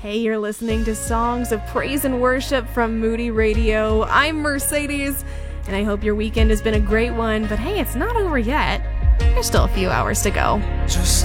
Hey, you're listening to Songs of Praise and Worship from Moody Radio. I'm Mercedes, and I hope your weekend has been a great one. But hey, it's not over yet. There's still a few hours to go.